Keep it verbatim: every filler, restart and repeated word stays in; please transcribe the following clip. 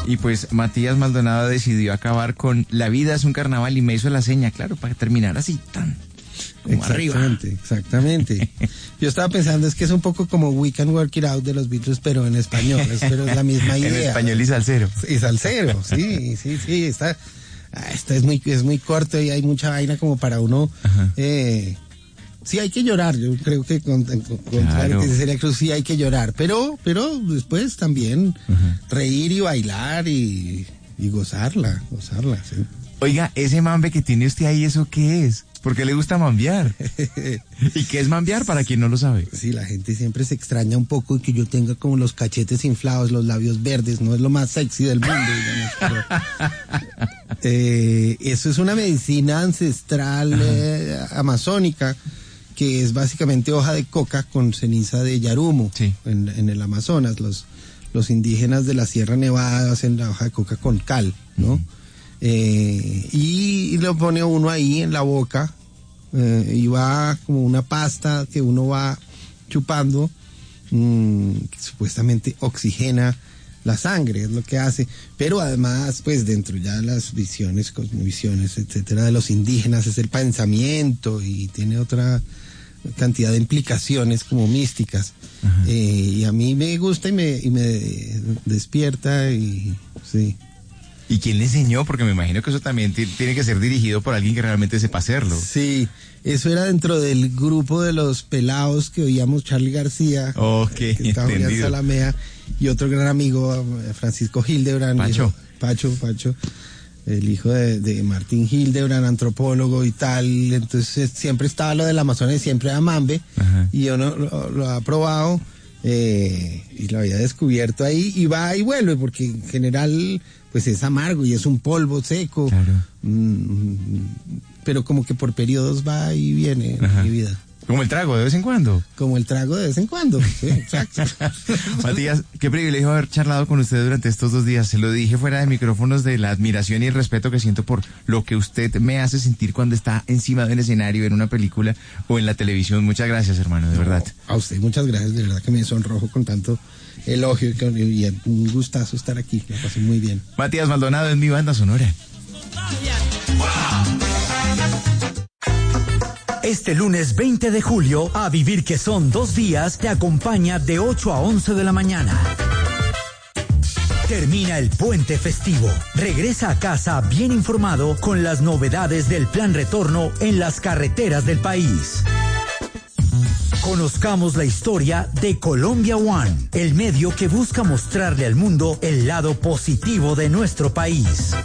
Y pues Matías Maldonado decidió acabar con La vida es un carnaval y me hizo la seña, claro, para terminar así, tan como exactamente, arriba. Exactamente. Yo estaba pensando, es que es un poco como We Can Work It Out de los Beatles, pero en español, es, pero es la misma idea. En español y salsero. Y salsero, sí, sí, sí, está, esta es muy, es muy corto y hay mucha vaina como para uno, eh, sí hay que llorar, yo creo que con, con, claro. con Celia Cruz sí hay que llorar, pero, pero después también uh-huh. reír y bailar y, y gozarla, gozarla, sí. Oiga, ese mambe que tiene usted ahí, ¿eso qué es? ¿Por qué le gusta mambear? ¿Y qué es mambear para quien no lo sabe? Sí, la gente siempre se extraña un poco que yo tenga como los cachetes inflados, los labios verdes, no es lo más sexy del mundo, digamos. Pero, eh, eso es una medicina ancestral eh, amazónica, que es básicamente hoja de coca con ceniza de yarumo, sí. en, en el Amazonas. Los, los indígenas de la Sierra Nevada hacen la hoja de coca con cal, ¿no? Uh-huh. Eh, y, y lo pone uno ahí en la boca eh, y va como una pasta que uno va chupando, mmm, que supuestamente oxigena la sangre, es lo que hace, pero además pues dentro ya de las visiones, cosmovisiones, etcétera, de los indígenas es el pensamiento y tiene otra cantidad de implicaciones como místicas, eh, y a mí me gusta y me, y me despierta y sí. ¿Y quién le enseñó? Porque me imagino que eso también t- tiene que ser dirigido por alguien que realmente sepa hacerlo. Sí, eso era dentro del grupo de los pelados que oíamos Charly García, okay, que estaba en Salamea, y otro gran amigo, Francisco Hildebrand. Pacho. Hijo, Pacho, Pacho, el hijo de, de Martín Hildebrand, antropólogo y tal. Entonces siempre estaba lo del Amazonas, siempre era mambe, ajá. Y yo no, lo, lo ha probado eh, y lo había descubierto ahí, y va y vuelve, porque en general pues es amargo y es un polvo seco, claro. mm, pero como que por periodos va y viene en mi vida. Como el trago de vez en cuando. Como el trago de vez en cuando, sí, exacto. Matías, qué privilegio haber charlado con usted durante estos dos días. Se lo dije fuera de micrófonos, de la admiración y el respeto que siento por lo que usted me hace sentir cuando está encima de un escenario, en una película o en la televisión. Muchas gracias, hermano, de no, verdad. A usted muchas gracias, de verdad que me sonrojo con tanto elogio y, con, y un gustazo estar aquí, me pasé muy bien. Matías Maldonado es mi banda sonora. Este lunes veinte de julio, A Vivir que son dos días, te acompaña de ocho a once de la mañana. Termina el puente festivo. Regresa a casa bien informado con las novedades del plan retorno en las carreteras del país. Conozcamos la historia de Colombia One, el medio que busca mostrarle al mundo el lado positivo de nuestro país.